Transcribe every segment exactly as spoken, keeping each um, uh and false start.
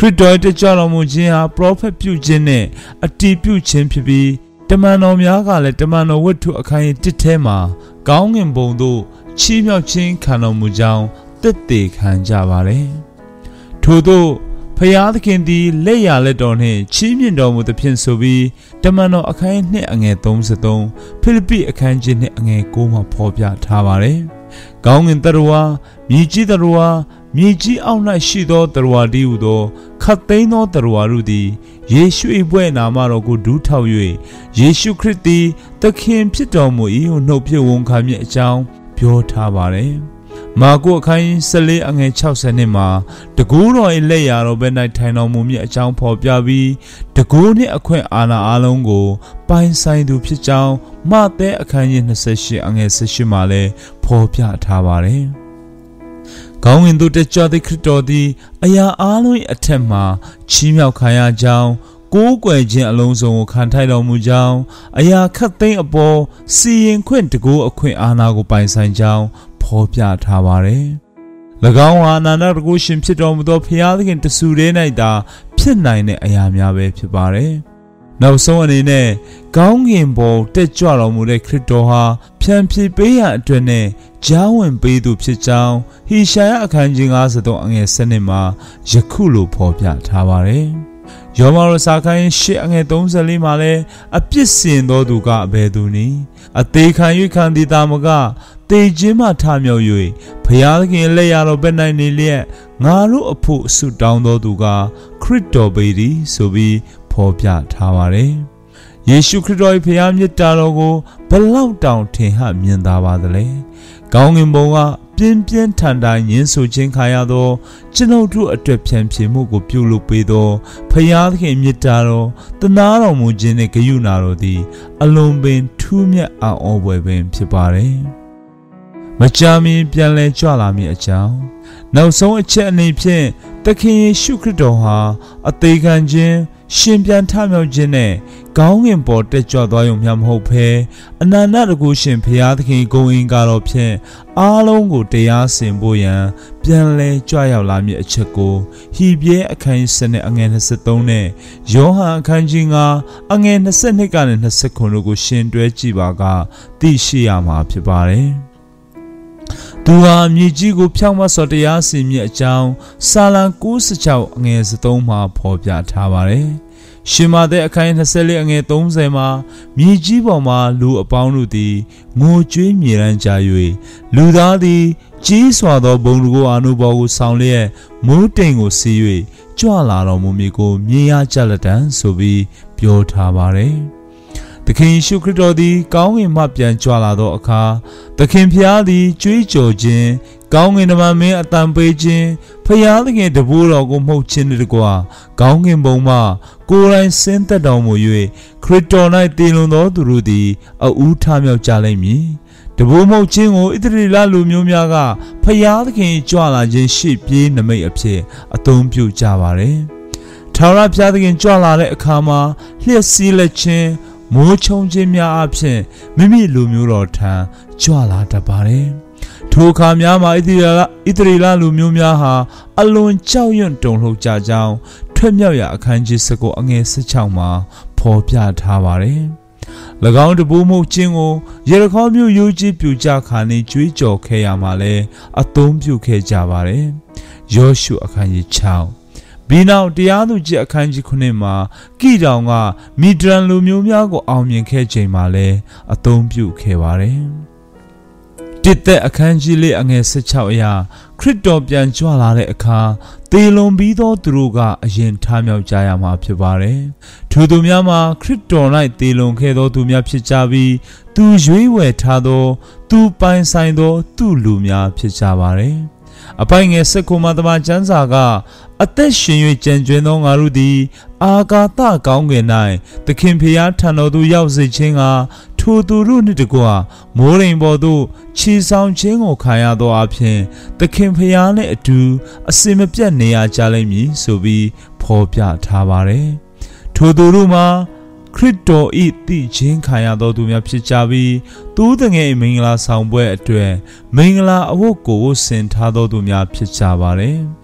ရစ်တော်တက်ကြွတော်မူခြင်းဟာပရောဖက်ပြုခြင်းနဲ့အတည်ပြုခြင်းဖြစ်ပြီးတမန်တော်များကလည်းတမန်တော်ဝတ္ထုအခန်းတစ်ထဲမှာကောင်းငင်ဘုံသို့ချီးမြှောက်ခြင်းခံတော်မူကြောင်းသက်သေခံကြပါတယ်။ထို့သောဖျားသခင်သည်လက်ရလက်တော်နှင့်ချီးမြှင့်တော်မူသဖြင့်ဆိုပြီးတမန်တော်အခန်းနှစ်အငယ်သုံးဆယ်သုံးဖိလိပ္ပိအခန်းကြီးနှစ်အငယ်ကိုမှာဖော်ပြထားပါတယ်။ကောင်းငင်တရဝါမြေကြီးတရဝါမြေကြီးအောက်၌ရှိသောတရဝါတည်းဟူသောခတ်သိမ်းသောတရဝါတို့သည်ယေရှု၏ဘွဲ့နာမတော်ကိုဒူးထောက်၍ယေရှုခရစ်သည်သခင်ဖြစ်တော်မူ၏ဟုနှုတ်ဖြင့်ဝန်ခံမည်အကြောင်းပြောထားပါတယ်။မာကုအခန်းဆယ်လေးအငယ်၆၀နှစ်မှာတကူတော်၏လက်ရာတော်ဘက်၌ထိုင်တော်မူမည်အကြောင်းဖော်ပြပြီးတကူနှင့်အခွင့်အာဏာအလုံးကိုပိုင်ဆိုင်သူဖြစ်ကြောင်းမဿဲအခန်းကြီး၂၈အငယ်၁၈မှာလည်းဖော်ပြထားပါတယ်။ကောင်းဝင်သူတက်ကြွသည့်ခရစ်တော်သည်အရာအားလုံး၏အထက်မှာချီးမြှောက်ခံရကြောင်းကိုးကွယ်ခြင်းအလုံးစုံကိုခံထိုက်တော်မူကြောင်းအရာခတ်သိမ်းအပေါ်စီရင်ခွင့်တကူအခွင့်အာဏာကိုပိုင်ဆိုင်ကြောင်းဖော်ပြထားပါတယ်။၎င်းဟာအနန္တတကုရှင်ဖြစ်တော်မူသောဖျားသခင်တဆူတည်း၌သာဖြစ်နိုင်တဲ့အရာများပဲဖြစ်ပါတယ်။နောက်ဆုံးအနေနဲ့ကောင်းကင်ဘုံတက်ကြွတော်မူတဲ့ခရစ်တော်ဟာဖြန့်ဖြေပေးရန်အတွက်နဲ့ကြားဝင်ပေးသူဖြစ်ကြောင်းဟေရှာယအခန်းကြီး၅၃အငယ်၁၂မှာယခုလိုဖော်ပြထားပါတယ်။ယောမရစာခန်း၈အငယ်၃၄မှာလည်းအပြစ်စင်သောသူကအဘယ်သူနည်းအသေးခံ၍ခံသည်တာမကတေခြင်းမှထမြောက်၍ဘုရားသခင်လက်ရတော်ဘက်၌နေလျက်ငါတို့အဖို့ဆုတောင်းသောသူကခရစ်တော်ပေသည်ဆိုပြီးဖော်ပြထားပါတယ်။ယေရှုခရစ်တော်၏ဖျားမြတ်တာတော်ကိုဘလောက်တောင်ထင်ဟမြင်သာပါသလဲ။ကောင်းကင်ဘုံကပြင်းပြင်းထန်ထန်ညှင်းဆိုခြင်းခံရသောကျွန်ုပ်တို့အတွက်ဖြန့်ဖြေမှုကိုပြုလုပ်ပေးသောဖျားသခင်မြတ်တာတော်တနာတော်မူခြင်းနှင့်ဂရုဏာတော်သည်အလွန်ပင်ထူးမြတ်အံ့ဩဖွယ်ပင်ဖြစ်ပါတယ်။မကြာမီပြန်လည်ကြွလာမည်အကြောင်းနောက်ဆုံးအချက်အနေဖြင့်သခင်ယေရှုခရစ်တော်ဟာအသေးခံခြင်းရှင်ပြန်ထမြောက်ခြင်းနဲ့ကောင်းကင်ပေါ်တက်ကြွသွားရုံမျှမဟုတ်ဘဲအနန္တတကုရှင်ဘုရားသခင်ဂုဏ်အင်္ဂါတော်ဖြင့်အားလုံးကိုတရားစင်ဖို့ရန်ပြန်လဲကြွရောက်လာမည်အချက်ကိုဟေဘရဲအခန်းကြီး၁၂အငယ်၂၃နဲ့ယောဟန်အခန်းကြီး၅အငယ်၂၂ကနေ၂၉တို့ကိုရှင်တွဲကြည့်ပါကသိရှိရမှာဖြစ်ပါတယ်။သူဟာမြေကြီးကိုဖြောင့်မတ်စွာတရားစီရင်အကြောင်းစာလံ၉၆အငယ်၃မှာဖော်ပြထားပါတယ်။ရှင်မာသက်အခန်း၂၄အငယ်၃၀မှာမြေကြီးပေါ်မှာလူအပေါင်းတို့သည်ငိုကြွေးမြေရန်ကြ၍လူသားသည်ကြီးစွာသောဘုံတကူအာနုဘော်ကိုဆောင်လျက်မိုးတိမ်ကိုစီး၍ကြွလာတော်မူမည်ကိုမြင်ရကြလက်တံဆိုပြီးပြောထားပါတယ်။သခင်ယေရှုခရစ်တော်သည်ကောင်းကင်မှပြန်ကြွလာသောအခါသခင်ဖျားသည်ကြွေးကြော်ခြင်းကောင်းကင်တမန်မင်းအတန်ပေးခြင်းဖျားသခင်တပည့်တော်ကိုမှုတ်ခြင်းတကွာကောင်းကင်ဘုံမှကိုယ်တိုင်ဆင်းသက်တော်မူ၍ခရစ်တော်၌တည်လွန်သောသူတို့သည်အဦးထမြောက်ကြလိမ့်မည်တပည့်မှုတ်ခြင်းကိုဣသရေလလူမျိုးများကဖျားသခင်ကြွလာခြင်းရှေ့ပြေးနမိတ်အဖြစ်အသုံးပြုကြပါတယ်ထာဝရဘုရားသခင်ကြွလာတဲ့အခါမှာလျှက်စီးလက်ခြင်းမိုးချုံခြင်းများအဖြစ်မိမိလူမျိုးတော်ထံကြွလာတတ်ပါတယ်။ထိုအခါများမှာဣသရေလဣသရေလလူမျိုးများဟာအလွန်ကြောက်ရွံ့တုန်လှုပ်ကြကြောင်းထွက်မြောက်ရာအခန်းကြီး၁၉အငယ်၁၆မှာဖော်ပြထားပါတယ်။၎င်းတပူးမှုခြင်းကိုယေရခေါမြို့ရိုးကြီးပြူကြခါနေကြွေးကြော်ခဲ့ရမှာလဲအသုံးပြုခဲ့ကြပါတယ်။ယောရှုအခန်းကြီး၆ဘီနောက်တရားသူကြီးအခန်းကြီးခုနှစ်မှာကိတောင်ကမီဒရန်လူမျိုးများကိုအောင်မြင်ခဲ့ချိန်မှာလည်းအသုံးပြုခဲ့ပါတယ်။တစ်သက်အခန်းကြီးလေးအငယ်၁၆အရာခရစ်တော်ပြန်ကြွလာတဲ့အခါသေလွန်ပြီးသောသူတို့ကအရင်ထမြောက်ကြရမှာဖြစ်ပါတယ်။ထိုသူများမှာခရစ်တော်၌သေလွန်ခဲ့သောသူများဖြစ်ကြပြီးသူရွေးဝယ်ထားသောသူပိုင်ဆိုင်သောသူလူများဖြစ်ကြပါတယ်။အပိုင်ငယ်စက္ကူမှာတမန်ကျမ်းစာကအသက်ရှင်၍ကြံကျွင်းသောငါတို့သည်အာကာသကောင်းကင်၌သခင်ဖျားထံတော်သို့ရောက်စေခြင်းကထိုသူတို့နှင့်တကွမိုးရိမ်ပေါ်သို့ခြေဆောင်ခြင်းကိုခံရသောအဖြစ်သခင်ဖျားနှင့်အတူအစင်မပြတ်နေရကြလိမ့်မည်ဆိုပြီးဖော်ပြထားပါတယ်။ထိုသူတို့မှာခရစ်တော်၏သိခြင်းခံရသောသူများဖြစ်ကြပြီးသူတငယ်မင်္ဂလာဆောင်ပွဲအတွက်မင်္ဂလာအဝတ်ကိုဆင်ထားသောသူများဖြစ်ကြပါတယ်။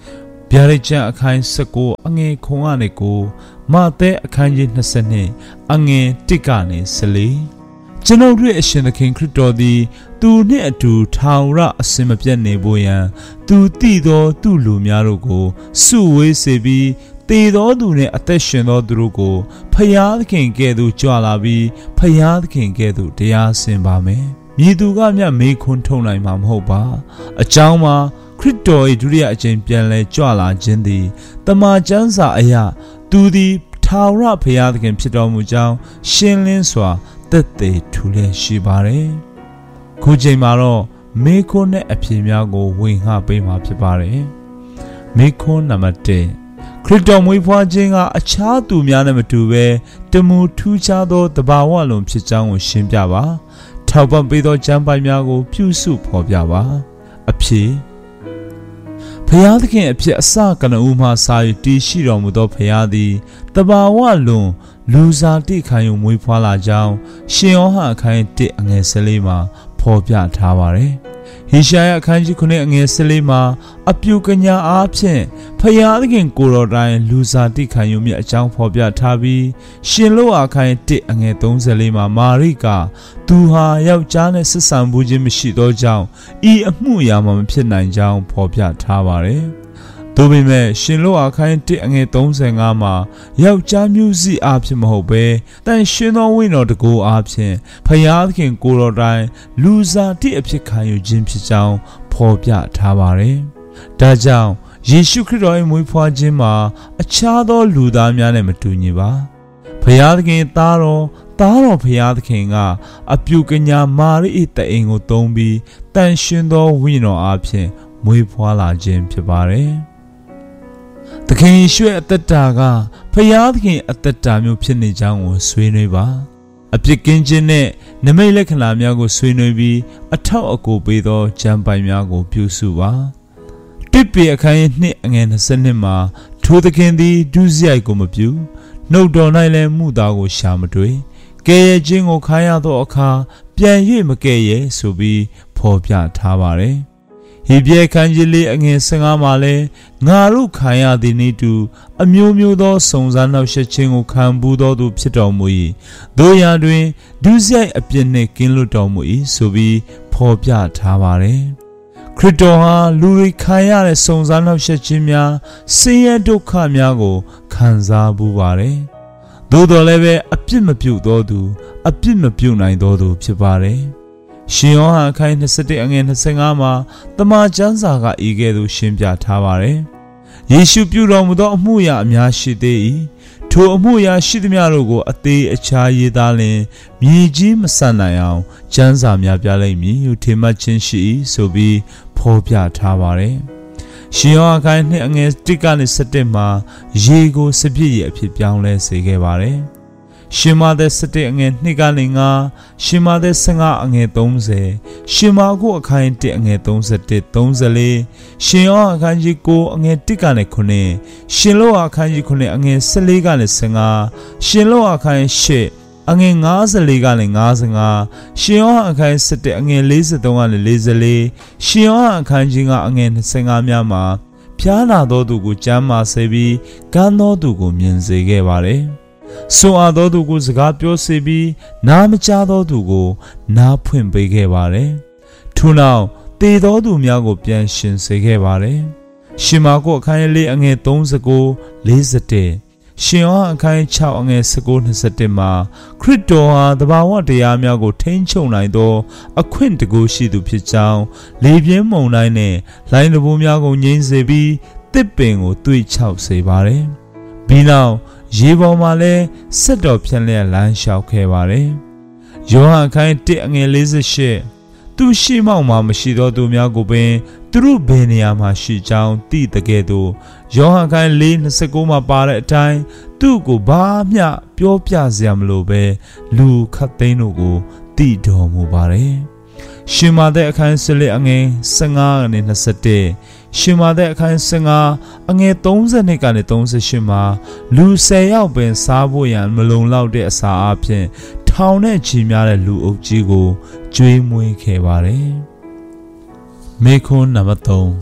ဗျာဒိတ်ကျမ်းအခန်း၁၉အငယ်ခုံကနေကိုမာသဲအခန်းကြီး၂၂အငယ်၁ကနေ၁၄ကျွန်ုပ်တို့အရှင်သခင်ခရစ်တော်သည်သူနှင့်အတူထာဝရအစဉ်မပြတ်နေဖို့ရန်သူတည်သောသူလူများတို့ကိုစုဝေးစေပြီးတည်သောသူနှင့်အသက်ရှင်သောသူတို့ကိုဖျားသခင်ကဲ့သို့ကြွလာပြီးဖျားသခင်ကဲ့သို့တရားစင်ပါမယ်။မြည်သူကမြတ်မေးခွန်းထုတ်နိုင်မှာမဟုတ်ပါ။အကြောင်းမှာခရစ်တော်၏ဒုတိယအကြိမ်ပြန်လဲကြွလာခြင်းသည်တမန်ကျမ်းစာအရသူသည်ထာဝရဘုရားသခင်ဖြစ်တော်မူကြောင်းရှင်းလင်းစွာသက်သေထူလျက်ရှိပါတယ်။ခုချိန်မှာတော့မေခွန်းနဲ့အဖြေများကိုဝင်ငှပေးမှာဖြစ်ပါတယ်။မေခွန်းနံပါတ်၁ခရစ်တော်မွေးဖွားခြင်းကအခြားသူများနဲ့မတူဘဲတမူထူးခြားသောတဘာဝလုံးဖြစ်ကြောင်းကိုရှင်းပြပါ။ထောက်ပံ့ပေးသောကျမ်းပိုင်များကိုပြုစုဖော်ပြပါ။အဖြေဖျားသခင်အဖြစ်အစကနဦးမှစာ၍တည်ရှိတော်မူသောဖျားသည်တဘာဝလွန်လူစားတိခံယူမွေးဖွားလာကြောင်းရှင်ယောဟန်အခန်း၁အငယ်၁၄မှာဖော်ပြထားပါတယ်။ဟေရှာယအခန်းကြီးခုနှစ်အငယ်၁၄မှာအပြုကညာအားဖြင့်ဖျားသခင်ကိုယ်တော်တိုင်လူစားတိခံယူမြတ်အကြောင်းဖော်ပြထားပြီးရှင်လောအခန်း၁အငယ်၃၄မှာမာရိကသူဟာယောက်ျားနဲ့ဆက်ဆံမှုခြင်းမရှိသောကြောင့်ဤအမှုအရာမှမဖြစ်နိုင်ကြောင်းဖော်ပြထားပါတယ်။သို့ပေမဲ့ရှင်လောအခန်း၁အငယ်၃၅မှာယောက်ျားမျိုးစိအားဖြင့်မဟုတ်ဘဲတန်ရှင်သောဝိညာဉ်တော်တကူအားဖြင့်ဖျားသခင်ကိုယ်တော်တိုင်လူစားတိအဖြစ်ခံယူခြင်းဖြစ်ကြောင်းဖော်ပြထားပါတယ်။ဒါကြောင့်ယေရှုခရစ်တော်၏မွေးဖွားခြင်းမှာအခြားသောလူသားများနဲ့မတူညီပါ။ဖျားသခင်သားတော်သားတော်ဖျားသခင်ကအပြုကညာမာရိ၏တအိမ်ကိုသုံးပြီးတန်ရှင်သောဝိညာဉ်တော်အားဖြင့်မွေးဖွားလာခြင်းဖြစ်ပါတယ်။သခင်ယေရှုရဲ့အသက်တာကဖျားသခင်အသက်တာမျိုးဖြစ်နေကြောင်းကိုဆွေးနွေးပါအပြစ်ကင်းခြင်းနဲ့နမိတ်လက္ခဏာများကိုဆွေးနွေးပြီးအထောက်အကူပေးသောကျမ်းပိုင်များကိုပြုစုပါတစ်ပေအခန်းနှစ်အငယ်၂၂မှာထိုသခင်သည်ဒုစရိုက်ကိုမပြုနှုတ်တော်၌လည်းမှုသားကိုရှာမတွေ့ကဲရဲ့ခြင်းကိုခါရသောအခါပြန်၍မကဲရဲ့ဆိုပြီးဖော်ပြထားပါတယ်ဟေဘရဲခန်းကြီးလေးအငယ်၁၅မှာလဲငါတို့ခံရသည်နည်းတူအမျိုးမျိုးသောစုံစမ်းနှောက်ယှက်ခြင်းကိုခံပူးသောသူဖြစ်တော်မူ၏တို့ရာတွင်ဒုစရိုက်အပြစ်နှင့်ကင်းလွတ်တော်မူ၏ဆိုပြီးဖော်ပြထားပါတယ်ခရစ်တော်ဟာလူတွေခံရတဲ့စုံစမ်းနှောက်ယှက်ခြင်းများဆင်းရဲဒုက္ခများကိုခံစားပူးပါတယ်သို့တော်လည်းပဲအပြစ်မပြုသောသူအပြစ်မပြုနိုင်သောသူဖြစ်ပါတယ်ရှင်ယောဟန်အခန်း၂၁အငယ်၂၅မှာတမန်ကျမ်းစာကဤကဲ့သို့ရှင်းပြထားပါတယ်။ယေရှုပြုတော်မူသောအမှုရာအများရှိသေး၏။ထိုအမှုရာရှိသမျှတို့ကိုအသေးအခြားရေးသားလျင်မြေကြီးမဆန်နိုင်အောင်ကျမ်းစာများပြလိမ့်မည်ဟုထင်မှတ်ခြင်းရှိ၏ဆိုပြီးဖော်ပြထားပါတယ်။ရှင်ယောဟန်အခန်း၂အငယ်၁ကနေ၁၁မှာရေကိုစပြည့်ရအဖြစ်ပြောင်းလဲစေခဲ့ပါတယ်။ရှင်မာသဲ၁၁အငယ်၂ကနေ၅ရှင်မာသဲ၁၅အငယ်၃၀ရှင်မာကုအခန်း၁အငယ်၃၁ ၃၄ရှင်ယောအခန်းကြီး၉အငယ်၁ကနေ၉ရှင်လောအခန်းကြီး၉အငယ်၁၄ကနေ၁၅ရှင်လောအခန်း၈အငယ်၅၄ကနေ၅၅ရှင်ယောအခန်း၁၁အငယ်၄၃ကနေ၄၄ရှင်ယောအခန်းကြီး၅အငယ်၂၅များမှာဖျားနာသောသူကိုကျမ်းမာစေပြီးကန်းသောသူကိုမြင်စေခဲ့ပါတယ်ဆိုအပ်သောသူကိုစကားပြောစေပြီးနားမကြားသောသူကိုနားဖွင့်ပေးခဲ့ပါတယ်။ထို့နောက်တည်သောသူများကိုပြန်ရှင်စေခဲ့ပါတယ်။ရှင်မာကုအခန်းလေးအငယ်၃၉ ၄၁ရှင်ယောဟန်အခန်း၆အငယ်၁၉ ၂၁မှာခရစ်တော်ဟာတဘာဝတရားများကိုထိန်းချုပ်နိုင်သောအခွင့်တကူရှိသူဖြစ်ကြောင်းလေပြင်းမုန်တိုင်းနဲ့လိုင်းတဘိုးများကိုငြိမ်းစေပြီးတစ်ပင်ကိုသွေ့ချောက်စေပါတယ်။ပြီးနောက်ရေပေါ်မှာလဲဆက်တော်ဖြန့်လျက်လမ်းလျှောက်ခဲ့ပါတယ်။ယောဟန်အခန်း၁အငယ်၄၈သူရှိမောက်မှာမရှိသောသူများကိုပင်သူတို့ဘယ်နေရာမှာရှိကြောင်းသိတဲ့ကဲ့သို့ယောဟန်အခန်း၄၂၉မှာပါတဲ့အတိုင်းသူ့ကိုဘာမျှပြောပြစရာမလိုပဲလူခတ်သိန်းတို့ကိုသိတော်မူပါတယ်။ရှင်မာသဲအခန်း၁၄အငယ်၁၅ကနေ၂၁ရှင်မာသဲအခန်း၁၅အငယ်၃၂ကနေ၃၈မှာလူ၁၀ယောက်ပင်စားဖို့ရန်မလုံလောက်တဲ့အစာအပြင်ထောင်နဲ့ချီများတဲ့လူအုပ်ကြီးကိုကျွေးမွေးခဲ့ပါတယ်။မေခွန်းနံပါတ်၃ဖ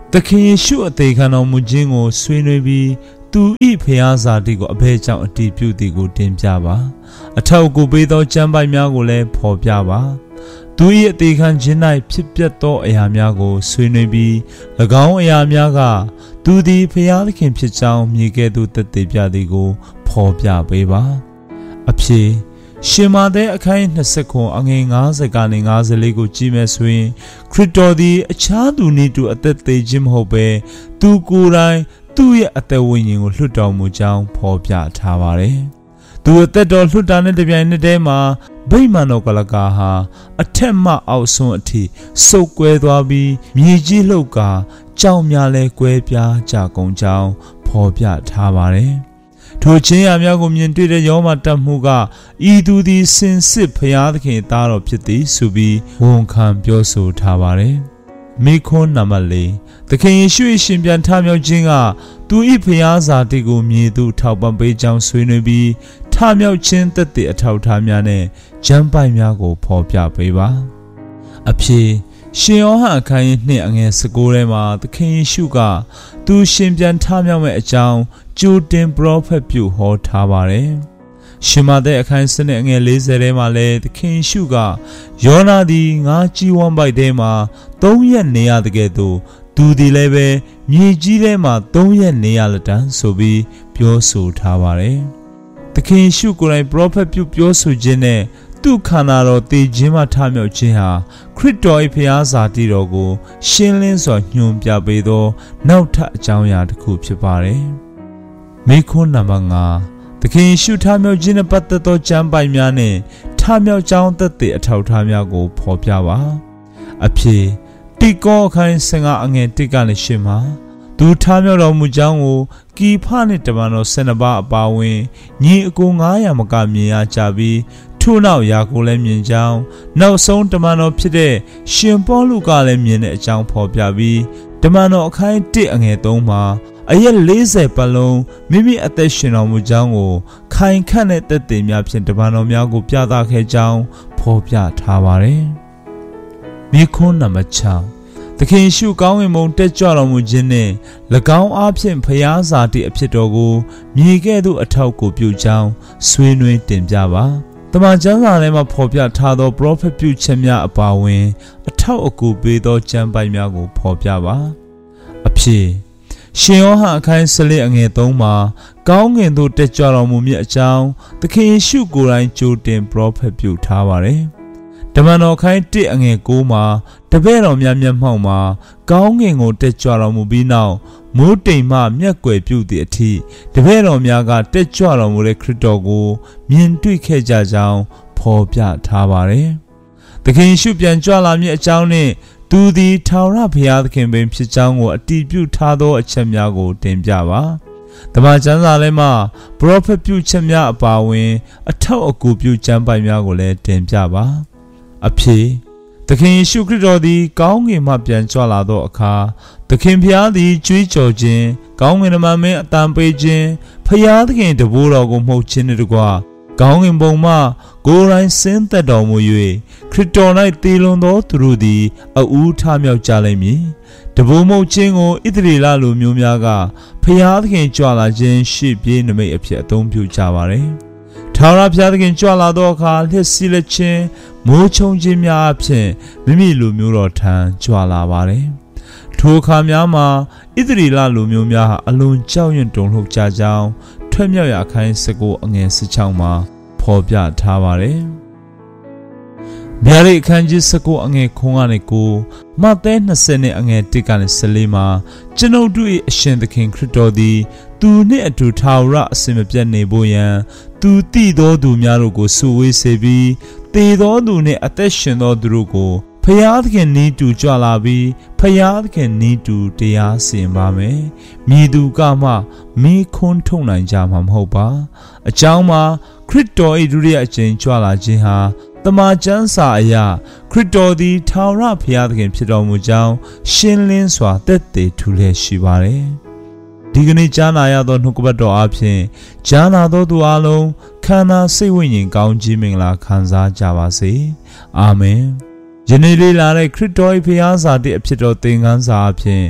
သခင်ယေရှုအသေးခံတော်မူခြင်းကိုဆွေးနွေးပြီးသူဤဖျားစာတိကိုအဘဲကြောင့်အတည်ပြုသည်ကိုတင်ပြပါအထောက်အကူပေးသောကျမ်းပိုက်များကိုလည်းဖော်ပြပါသူ၏အသေးခံခြင်း၌ဖြစ်ပျက်သောအရာများကိုဆွေးနွေးပြီး၎င်းအရာများကသူသည်ဖျားသခင်ဖြစ်ကြောင်းမြည်ကဲ့သို့သက်သေပြသည်ကိုဖော်ပြပေးပါအဖြစ်ရှင်မာသဲအခန်းยี่สิบခုအငယ်၅၀ကနေ၅၄ကိုကြည့်မယ်ဆိုရင်ခရစ်တော်သည်အခြားသူနည်းတူအသက်သေးခြင်းမဟုတ်ဘဲသူကိုယ်တိုင်သူ့ရဲ့အသက်ဝိညာဉ်ကိုလွှတ်တော်မူကြောင်းဖော်ပြထားပါတယ်။သူအသက်တော်လွှတ်တာနဲ့တပြိုင်နက်တည်းမှာဗိမာန်တော်ကလကာဟာအထက်မှအောက်ဆုံးအထိစုပ်ကွဲသွားပြီးမြေကြီးလှုပ်ကာကြောင်များလဲကွဲပြားကြကုန်ကြောင်းဖော်ပြထားပါတယ်။ထိုချင်းရများကိုမြင်တွေ့တဲ့ယောမတတ်မှုကဤသူသည်စင်စစ်ဖျားသခင်သားတော်ဖြစ်သည်ဆိုပြီးဝန်ခံပြောဆိုထားပါတယ်။မိခွန်းနံပါတ်၄သခင်ယေရှု၏ရှင်ပြန်ထမြောက်ခြင်းကသူ၏ဖျားစာတိကိုမြည်သူထောက်ပံ့ပေးကြောင်းဆွေးနွေးပြီးထမြောက်ခြင်းသက်သေအထောက်ထားများနဲ့ကျမ်းပိုက်များကိုဖော်ပြပေးပါအဖြစ်ရှင်ယောဟန်အခန်းကြီးနှစ်အငယ်၁၉ထဲမှာသခင်ယေရှုကသူရှင်ပြန်ထမြောက်မဲ့အကြောင်းကြိုတင်ပရောဖက်ပြုဟောထားပါတယ်ရှင်မာသဲအခန်းစနစ်အငယ်၄၀ထဲမှာလည်းသခင်ယေရှုကယောနာသည်ငါးကြီးဝမ်းပိုက်ထဲမှာသုံးရက်နေရတဲ့ကဲ့သို့သူသည်လည်းပဲမြေကြီးထဲမှာသုံးရက်နေရလက်တန်းဆိုပြီးပြောဆိုထားပါတယ်သခင်ယေရှုကိုယ်တိုင်ပရောဖက်ပြုပြောဆိုခြင်းနဲ့သူ့ခန္ဓာတော်တည်ခြင်းမှထမြောက်ခြင်းဟာခရစ်တော်၏ဖျားစာတိတော်ကိုရှင်းလင်းစွာညွှန်ပြပေးသောနောက်ထပ်အကြောင်းအရာတစ်ခုဖြစ်ပါတယ်မိခွန်းနံပါတ်၅သခင်ယေရှုထမြောက်ခြင်းနဲ့ပတ်သက်သောကျမ်းပိုက်များနဲ့ထမြောက်ကြောင်းသက်သေအထောက်အထားများကိုဖော်ပြပါအဖြစ်တိကောအခန်း၁၅အငယ်၁ကနေ၈မှာသူထမြောက်တော်မူကြောင်းကိုကီဖနှင့်တမန်တော်၁၂ပါးအပါအဝင်ညီအကို၅ရာမကမြင်ရကြပြီးထို့နောက်ယာကိုလည်းမြင်ကြောင်းနောက်ဆုံးတမန်တော်ဖြစ်တဲ့ရှင်ပေါလုကလည်းမြင်တဲ့အကြောင်းဖော်ပြပြီးတမန်တော်အခန်း၁အငယ်၃မှာအရက်၄၀ပတ်လုံးမိမိအသက်ရှင်တော်မူကြောင်းကိုခိုင်ခန့်တဲ့သက်သေများဖြင့်တမန်တော်များကိုပြသခဲ့ကြောင်းဖော်ပြထားပါတယ်။မိခွန်းနံပါတ်၆သခင်ယေရှုကောင်းကင်ဘုံတက်ကြွတော်မူခြင်းနှင့်၎င်းအားဖြင့်ဖျားစာတိအဖြစ်တော်ကိုမြေကဲ့သို့အထောက်ကိုပြုကြောင်းဆွေးနွေးတင်ပြပါတမန်ကျမ်းစာထဲမှာဖော်ပြထားသောပရောဖက်ပြုချက်များအပါအဝင်အထောက်အကူပေးသောကျမ်းပိုက်များကိုဖော်ပြပါအဖြစ်ရှင်ယောဟန်အခန်း၁၄အငယ်၃မှာကောင်းကင်သို့တက်ကြွတော်မူမည်အကြောင်းသခင်ယေရှုကိုယ်တိုင်ကြိုတင်ပရောဖက်ပြုထားပါတယ်တမန်တော်ခိုင်း၁အငယ်၉မှာတပည့်တော်များမျက်မှောက်မှာကောင်းကင်ကိုတက်ကြွတော်မူပြီးနောက်မိုးတိမ်မှမျက်ကွယ်ပြုသည့်အထိတပည့်တော်များကတက်ကြွတော်မူတဲ့ခရစ်တော်ကိုမြင်တွေ့ခဲ့ကြကြောင်းဖော်ပြထားပါတယ်။သခင်ယေရှုပြန်ကြွလာမည်အကြောင်းနှင့်သူသည်ထာဝရဘုရားသခင်ပင်ဖြစ်ကြောင်းကိုအတည်ပြုထားသောအချက်များကိုတင်ပြပါ။တမန်ကျမ်းစာထဲမှာပရောဖက်ပြုချက်များအပါအဝင်အထောက်အကူပြုကျမ်းပိုက်များကိုလည်းတင်ပြပါ။အဖြစ်သခင်ယေရှုခရစ်တော်သည်ကောင်းကင်မှပြန်ကြွလာသောအခါသခင်ဖျားသည်ကြွေးကြော်ခြင်းကောင်းကင်တမန်မင်းအတန်ပေးခြင်းဖျားသခင်တဘိုးတော်ကိုမှုတ်ခြင်းတို့တကွကောင်းကင်ဘုံမှကိုယ်တိုင်ဆင်းသက်တော်မူ၍ခရစ်တော်၌တည်လွန်သောသူတို့သည်အဦးထမြောက်ကြလိမ့်မည်တဘိုးမှုတ်ခြင်းကိုဣသရေလလူမျိုးများကဖျားသခင်ကြွလာခြင်းရှေ့ပြေးနမိတ်အဖြစ်အသုံးပြုကြပါれထာဝရဘုရားသခင်ကြွလာသောအခါလျှက်စီးလက်ခြင်းမိုးချုံခြင်းများအဖြစ်မိမိလူမျိုးတော်ထံကြွလာပါတယ်။ထိုအခါများမှာဣသရေလလူမျိုးများဟာအလွန်ကြောက်ရွံ့တုန်လှုပ်ကြကြောင်းထွက်မြောက်ရာခိုင်း၁၉အငယ်၁၆မှာဖော်ပြထားပါတယ်။ဗျာဒိတ်အခန်းကြီး၁၉အငယ်ခွန်ကနေကိုမဿဲ၂၀နဲ့အငယ်၁ကနေ၁၄မှာကျွန်ုပ်တို့၏အရှင်သခင်ခရစ်တော်သည်သူနှင့်အတူထာဝရအစဉ်မပြတ်နေဖို့ရန်သူတည်သောသူများတို့ကိုစုဝေးစေပြီးတည်သောသူနှင့်အသက်ရှင်သောသူတို့ကိုဖယားသခင်နီးတူကြွလာပြီးဖယားသခင်နီးတူတရားစီရင်ပါမယ်။မြည်သူကမှမိခွန်းထုတ်နိုင်ကြမှာမဟုတ်ပါ။အကြောင်းမှာခရစ်တော်၏ဒုတိယအကြိမ်ကြွလာခြင်းဟာတမန်ကျမ်းစာအရခရစ်တော်သည်ထာဝရဘုရားသခင်ဖြစ်တော်မူကြောင်းရှင်းလင်းစွာသက်သေထူလျက်ရှိပါတယ်။ဒီကနေ့ကြားနာရသောနှုတ်ကပတ်တော်အပြင်ကြားနာသောသူအလုံးခန္ဓာစိတ်ဝိညာဉ်ကောင်းကြီးမင်္ဂလာခံစားကြပါစေ။အာမင်။ယနေ့လေးလာတဲ့ခရစ်တော်၏ဘုရားစာတိအဖြစ်တော်သင်ခန်းစာအဖြစ်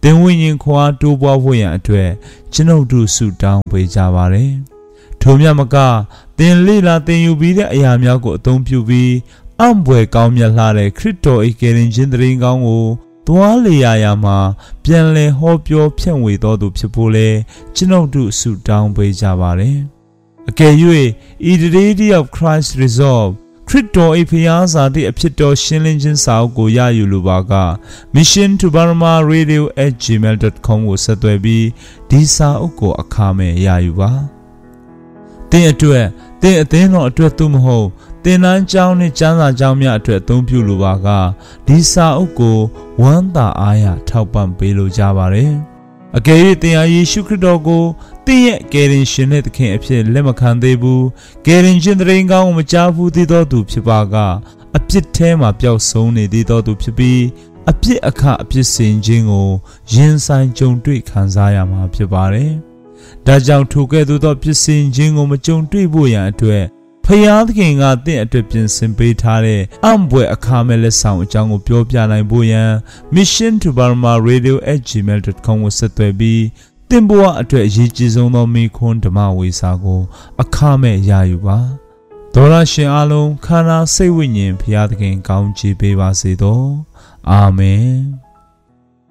သင်ဝိညာဉ်ခွန်အားတိုးပွားဖို့ရန်အတွက်ကျွန်ုပ်တို့ဆုတောင်းပေးကြပါတယ်။ထိုမြတ်မကသင်လေ့လာသင်ယူပြီးတဲ့အရာများကိုအသုံးပြုပြီးအံ့ဘွယ်ကောင်းမြတ်လှတဲ့ခရစ်တော်၏ကယ်တင်ခြင်းတရင်ကောင်းကိုသွားလေရာရာမှာပြန်လည်ဟောပြောဖြန့်ဝေတော်သူဖြစ်ဖို့လဲကျွန်ုပ်တို့ဆုတောင်းပေးကြပါတယ်။အကယ်၍ Identity of Christ Resolve ခရစ်တော်၏ဖျားစာသည့်အဖြစ်တော်ရှင်းလင်းခြင်းစာအုပ်ကိုရယူလိုပါက mission to burma radio at gmail dot com ကိုဆက်သွယ်ပြီးဒီစာအုပ်ကိုအခမဲ့ရယူပါ။သင်အတွက်သင်အသင်းတော်အတွက်သို့မဟုတ်သင်တန်းကျောင်းနှင့်ကျမ်းစာကျောင်းများအတွက်အသုံးပြုလိုပါကဒီစာအုပ်ကိုဝမ်းသာအားရထောက်ပံ့ပေးလိုကြပါတယ်။အကယ်၍သင်ဟာယေရှုခရစ်တော်ကိုသင်ရဲ့ကယ်တင်ရှင်နဲ့သခင်အဖြစ်လက်မခံသေးဘူးကယ်တင်ရှင်တရင်ကောင်းကိုမကြားဘူးသေးသောသူဖြစ်ပါကအပြစ်ထဲမှာပျောက်ဆုံးနေသေးသောသူဖြစ်ပြီးအပြစ်အခအပြစ်စင်ခြင်းကိုရင်ဆိုင်ကြုံတွေ့ခံစားရမှာဖြစ်ပါတယ်။ဒါကြောင့်ထိုကဲ့သို့သောပြစ်စင်ခြင်းကိုမကြုံတွေ့ဖို့ရန်အတွက်ဖယားသခင်ကသင်အတွက်ပြင်ဆင်ပေးထားတဲ့အံ့ဘွယ်အခါမဲ့လက်ဆောင်အကြောင်းကိုပြောပြနိုင်ဖို့ရန် mission to burma radio at gmail dot com ကိုဆက်သွယ်ပြီးသင်ဘဝအတွက်အရေးကြီးဆုံးသောမိခွန်းဓမ္မဝေစာကိုအခမဲ့ရယူပါဒေါရရှင်အားလုံးခန္ဓာစိတ်ဝိညာဉ်ဖယားသခင်ကောင်းချီးပေးပါစေသောအာမင်